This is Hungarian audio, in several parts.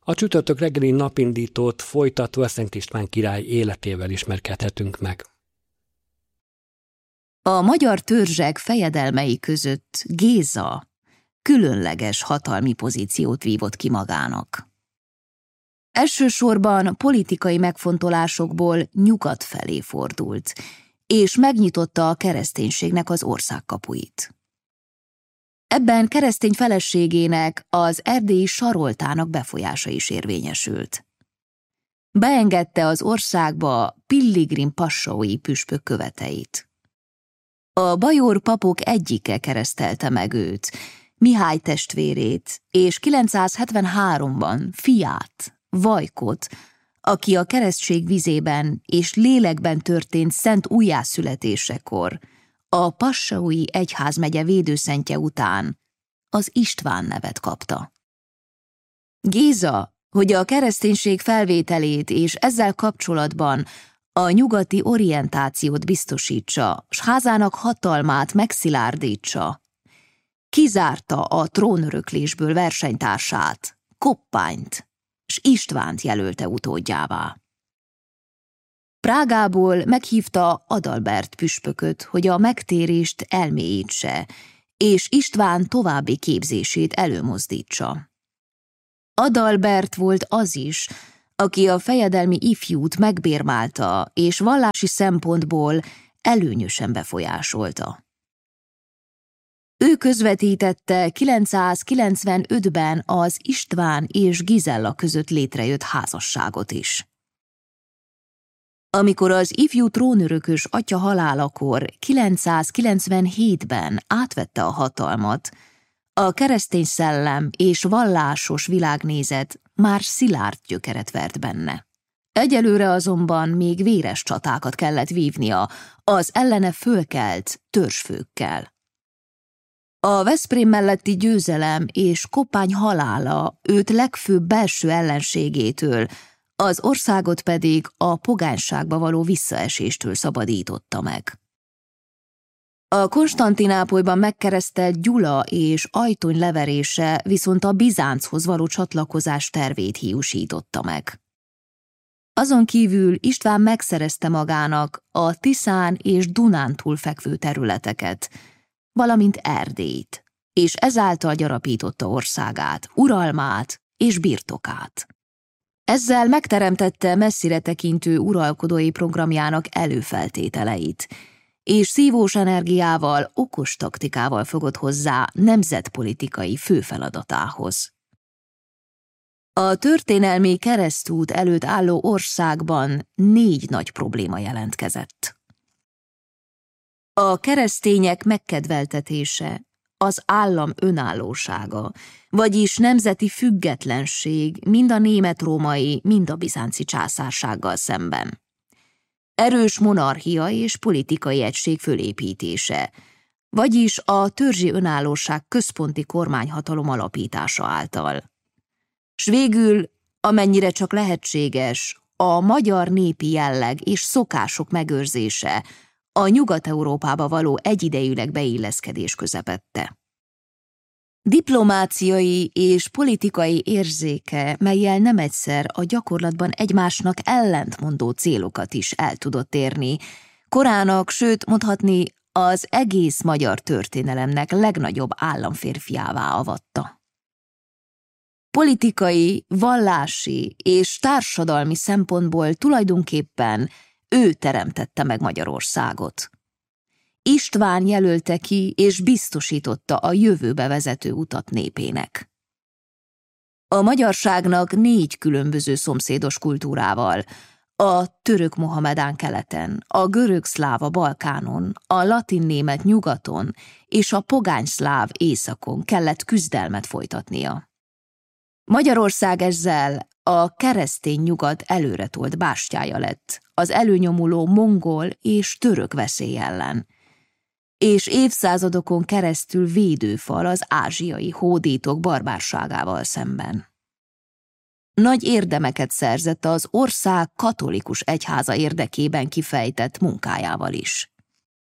A csütörtök reggeli napindítót folytatva Szent István király életével ismerkedhetünk meg. A magyar törzsek fejedelmei között Géza különleges hatalmi pozíciót vívott ki magának. Elsősorban politikai megfontolásokból nyugat felé fordult, és megnyitotta a kereszténységnek az országkapuit. Ebben keresztény feleségének, az erdélyi Saroltának befolyása is érvényesült. Beengedte az országba Pilligrim passaui püspök követeit. A bajor papok egyike keresztelte meg őt, Mihály testvérét, és 973-ban fiát, Vajkot, aki a keresztség vizében és lélekben történt szent újjászületésekor, a passaui egyházmegye védőszentje után az István nevet kapta. Géza, hogy a kereszténység felvételét és ezzel kapcsolatban a nyugati orientációt biztosítsa, s házának hatalmát megszilárdítsa, kizárta a trónöröklésből versenytársát, Koppányt, s Istvánt jelölte utódjává. Prágából meghívta Adalbert püspököt, hogy a megtérést elmélyítse, és István további képzését előmozdítsa. Adalbert volt az is, aki a fejedelmi ifjút megbérmálta, és vallási szempontból előnyösen befolyásolta. Ő közvetítette 995-ben az István és Gizella között létrejött házasságot is. Amikor az ifjú trónörökös atya halálakor 997-ben átvette a hatalmat, a keresztény szellem és vallásos világnézet már szilárd gyökeret vert benne. Egyelőre azonban még véres csatákat kellett vívnia az ellene fölkelt törzsfőkkel. A Veszprém melletti győzelem és Koppány halála őt legfőbb belső ellenségétől, az országot pedig a pogányságba való visszaeséstől szabadította meg. A Konstantinápolyban megkeresztelt Gyula és Ajtony leverése viszont a Bizánchoz való csatlakozás tervét hiúsította meg. Azon kívül István megszerezte magának a Tiszán és Dunántúl fekvő területeket, valamint Erdélyt, és ezáltal gyarapította országát, uralmát és birtokát. Ezzel megteremtette messzire tekintő uralkodói programjának előfeltételeit, és szívós energiával, okos taktikával fogott hozzá nemzetpolitikai főfeladatához. A történelmi keresztút előtt álló országban 4 nagy probléma jelentkezett. A keresztények megkedveltetése, az állam önállósága, vagyis nemzeti függetlenség mind a német-római, mind a bizánci császársággal szemben. Erős monarchia és politikai egység fölépítése, vagyis a törzsi önállóság központi kormányhatalom alapítása által. S végül, amennyire csak lehetséges, a magyar népi jelleg és szokások megőrzése a Nyugat-Európába való egyidejűleg beilleszkedés közepette. Diplomáciai és politikai érzéke, mellyel nem egyszer a gyakorlatban egymásnak ellentmondó célokat is el tudott érni, korának, sőt mondhatni az egész magyar történelemnek legnagyobb államférfiává avatta. Politikai, vallási és társadalmi szempontból tulajdonképpen ő teremtette meg Magyarországot. István jelölte ki és biztosította a jövőbe vezető utat népének. A magyarságnak 4 különböző szomszédos kultúrával, a török mohamedán keleten, a görög-szláv a Balkánon, a latin-német nyugaton és a pogány-szláv északon kellett küzdelmet folytatnia. Magyarország ezzel a keresztény nyugat előretolt bástyája lett az előnyomuló mongol és török veszély ellen, és évszázadokon keresztül védőfal az ázsiai hódítók barbárságával szemben. Nagy érdemeket szerzett az ország katolikus egyháza érdekében kifejtett munkájával is.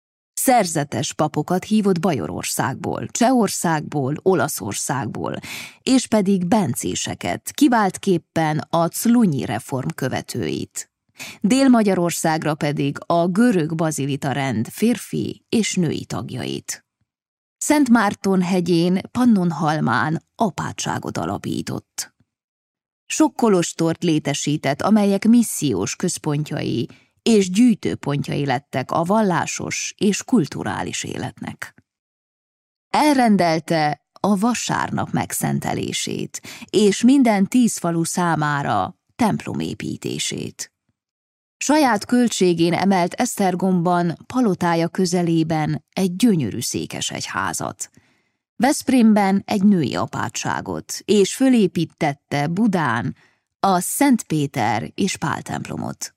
Szerzetes papokat hívott Bajorországból, Csehországból, Olaszországból, és pedig bencéseket, kiváltképpen a Clunyi reform követőit. Dél-Magyarországra pedig a görög bazilita rend férfi és női tagjait. Szent Márton hegyén, Pannonhalmán apátságot alapított. Sok kolostort létesített, amelyek missziós központjai és gyűjtőpontjai lettek a vallásos és kulturális életnek. Elrendelte a vasárnap megszentelését, és minden 10 falu számára templom építését. Saját költségén emelt Esztergomban, palotája közelében egy gyönyörű székesegyházat, Veszprémben egy női apátságot, és fölépítette Budán a Szent Péter és Pál templomot.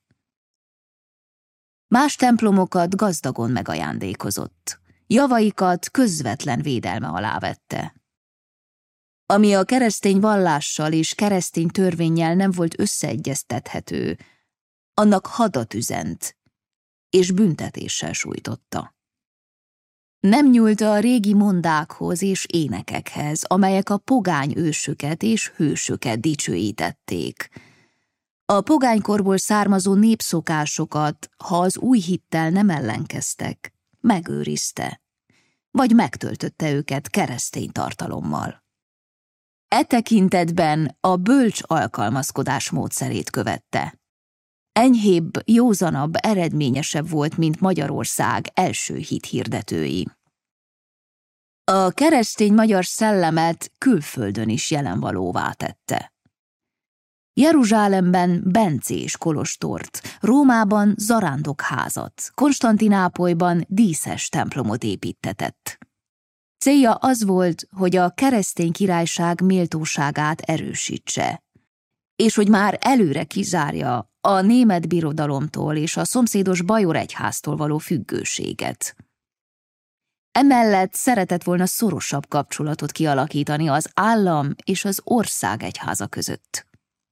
Más templomokat gazdagon megajándékozott, javaikat közvetlen védelme alá vette. Ami a keresztény vallással és keresztény törvénnyel nem volt összeegyeztethető, annak hadat üzent, és büntetéssel sújtotta. Nem nyúlt a régi mondákhoz és énekekhez, amelyek a pogány ősöket és hősöket dicsőítették. A pogánykorból származó népszokásokat, ha az új hittel nem ellenkeztek, megőrizte, vagy megtöltötte őket keresztény tartalommal. E tekintetben a bölcs alkalmazkodás módszerét követte. Enyhébb, józanabb, eredményesebb volt, mint Magyarország első hithirdetői. A keresztény magyar szellemet külföldön is jelenvalóvá tette. Jeruzsálemben bencés kolostort, Rómában zarándokházat, Konstantinápolyban díszes templomot építtetett. Célja az volt, hogy a keresztény királyság méltóságát erősítse, és hogy már előre kizárja a német birodalomtól és a szomszédos bajoregyháztól való függőséget. Emellett szeretett volna szorosabb kapcsolatot kialakítani az állam és az ország egyháza között.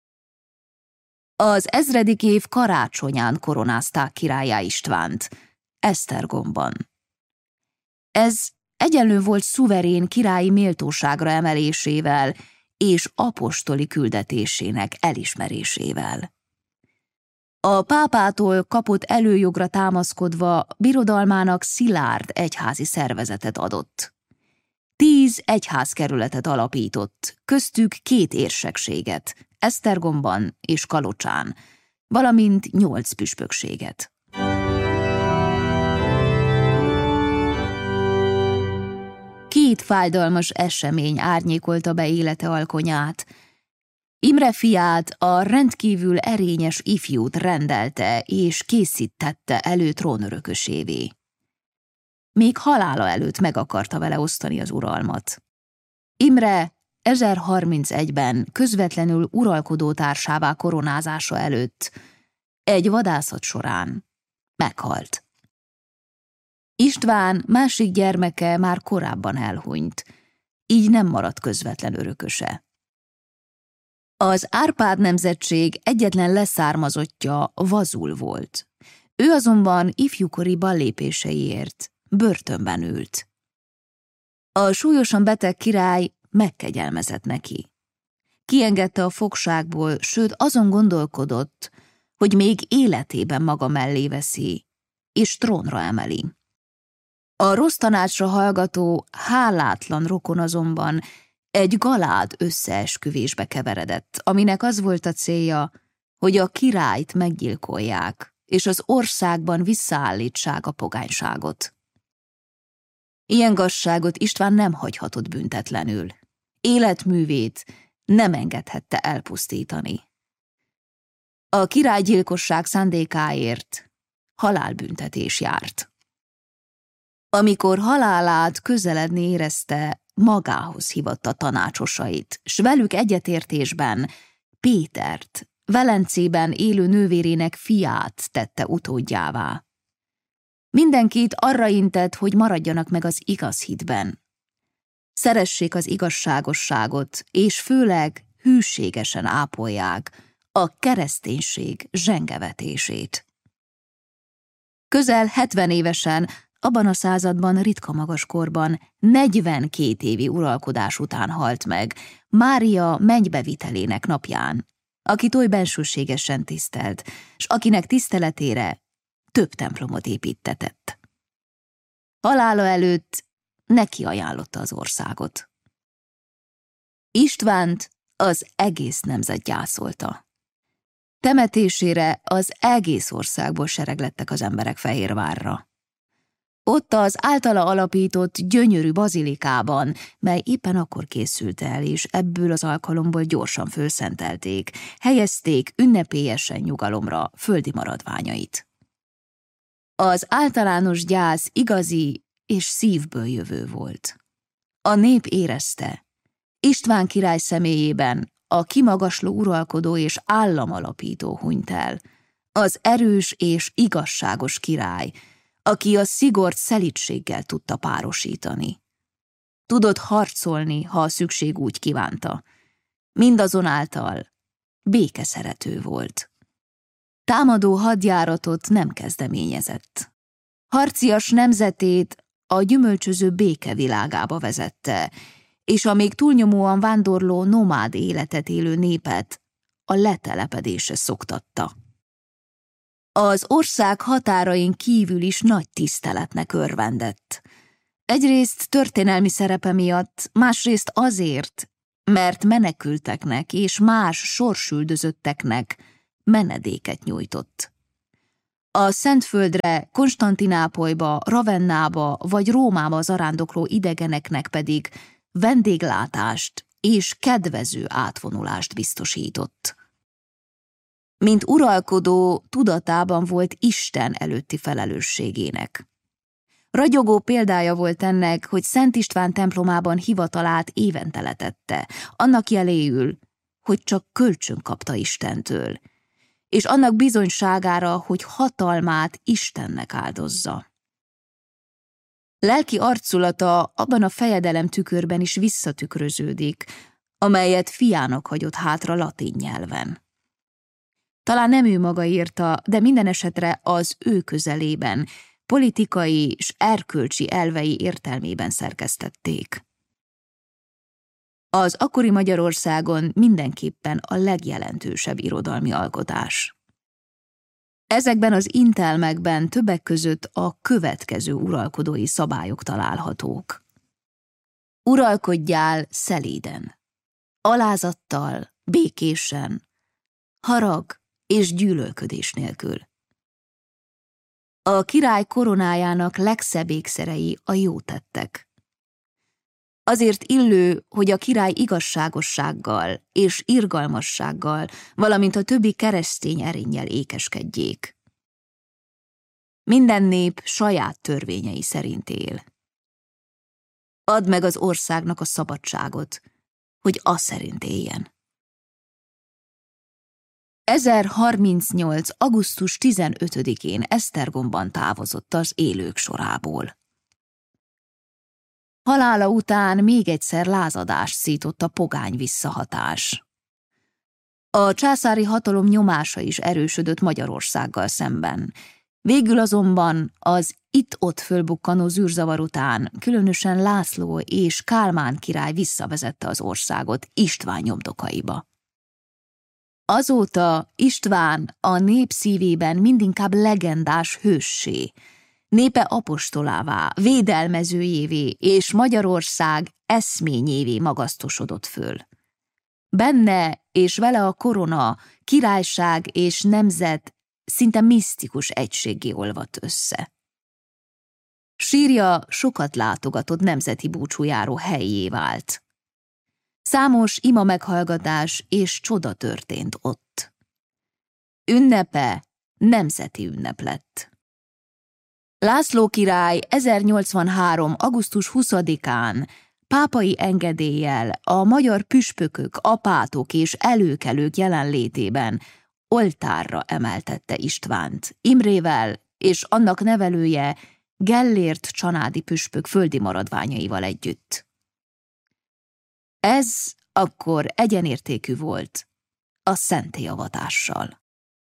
Az 1000. év karácsonyán koronázták királlyá Istvánt, Esztergomban. Ez egyenlő volt szuverén királyi méltóságra emelésével és apostoli küldetésének elismerésével. A pápától kapott előjogra támaszkodva birodalmának szilárd egyházi szervezetet adott. 10 egyházkerületet alapított, köztük 2 érsekséget, Esztergomban és Kalocsán, valamint 8 püspökséget. Két fájdalmas esemény árnyékolta be élete alkonyát. Imre fiát, a rendkívül erényes ifjút rendelte és készítette elő trónörökösévé. Még halála előtt meg akarta vele osztani az uralmat. Imre 1031-ben közvetlenül uralkodó társává koronázása előtt egy vadászat során meghalt. István másik gyermeke már korábban elhunyt, így nem maradt közvetlen örököse. Az Árpád nemzetség egyetlen leszármazottja Vazul volt. Ő azonban ifjúkori ballépéseiért börtönben ült. A súlyosan beteg király megkegyelmezett neki. Kiengedte a fogságból, sőt azon gondolkodott, hogy még életében maga mellé veszi, és trónra emeli. A rossz tanácsra hallgató, hálátlan rokon azonban egy galád összeesküvésbe keveredett, aminek az volt a célja, hogy a királyt meggyilkolják, és az országban visszaállítsák a pogányságot. Ilyen gazságot István nem hagyhatott büntetlenül. Életművét nem engedhette elpusztítani. A királygyilkosság szándékáért halálbüntetés járt. Amikor halálát közeledni érezte, magához hívatta tanácsosait, s velük egyetértésben Pétert, Velencében élő nővérének fiát tette utódjává. Mindenkit arra intett, hogy maradjanak meg az igaz hitben. Szeressék az igazságosságot, és főleg hűségesen ápolják a kereszténység zsengevetését. Közel 70 évesen abban a században ritka magas korban, 42 évi uralkodás után halt meg, Mária mennybevitelének napján, akit oly bensőségesen tisztelt, s akinek tiszteletére több templomot építtetett. Halála előtt neki ajánlotta az országot. Istvánt az egész nemzet gyászolta. Temetésére az egész országból sereglettek az emberek Fehérvárra. Ott az általa alapított gyönyörű bazilikában, mely éppen akkor készült el, és ebből az alkalomból gyorsan fölszentelték, helyezték ünnepélyesen nyugalomra földi maradványait. Az általános gyász igazi és szívből jövő volt. A nép érezte, István király személyében a kimagasló uralkodó és államalapító hunyt el, az erős és igazságos király, aki a szigort szelídséggel tudta párosítani. Tudott harcolni, ha a szükség úgy kívánta. Mindazonáltal békeszerető volt. Támadó hadjáratot nem kezdeményezett. Harcias nemzetét a gyümölcsöző béke világába vezette, és a még túlnyomóan vándorló nomád életet élő népet a letelepedésre szoktatta. Az ország határain kívül is nagy tiszteletnek örvendett. Egyrészt történelmi szerepe miatt, másrészt azért, mert menekülteknek és más sorsüldözötteknek menedéket nyújtott. A Szentföldre, Konstantinápolyba, Ravennába vagy Rómába zarándokló idegeneknek pedig vendéglátást és kedvező átvonulást biztosított. Mint uralkodó, tudatában volt Isten előtti felelősségének. Ragyogó példája volt ennek, hogy Szent István templomában hivatalát évente letette, annak jeléül, hogy csak kölcsön kapta Istentől, és annak bizonyságára, hogy hatalmát Istennek áldozza. Lelki arculata abban a fejedelem tükörben is visszatükröződik, amelyet fiának hagyott hátra latin nyelven. Talán nem ő maga írta, de minden esetre az ő közelében, politikai és erkölcsi elvei értelmében szerkesztették. Az akkori Magyarországon mindenképpen a legjelentősebb irodalmi alkotás. Ezekben az intelmekben többek között a következő uralkodói szabályok találhatók. Uralkodjál szelíden, alázattal, békésen, harag és gyűlölködés nélkül. A király koronájának legszebb ékszerei a jótettek. Azért illő, hogy a király igazságossággal és irgalmassággal, valamint a többi keresztény erénnyel ékeskedjék. Minden nép saját törvényei szerint él. Add meg az országnak a szabadságot, hogy az szerint éljen. 1038. augusztus 15-én Esztergomban távozott az élők sorából. Halála után még egyszer lázadást szított a pogány visszahatás. A császári hatalom nyomása is erősödött Magyarországgal szemben. Végül azonban az itt-ott fölbukkanó zűrzavar után különösen László és Kálmán király visszavezette az országot István nyomdokaiba. Azóta István a nép szívében mindinkább legendás hőssé, népe apostolává, védelmezőjévé és Magyarország eszményévé magasztosodott föl. Benne és vele a korona, királyság és nemzet szinte misztikus egységgé olvadt össze. Sírja sokat látogatott nemzeti búcsújáró hellyé vált. Számos ima meghallgatás és csoda történt ott. Ünnepe nemzeti ünnep lett. László király 1083. augusztus 20-án pápai engedéllyel a magyar püspökök, apátok és előkelők jelenlétében oltárra emeltette Istvánt, Imrével és annak nevelője Gellért csanádi püspök földi maradványaival együtt. Ez akkor egyenértékű volt a szenttélyavatással.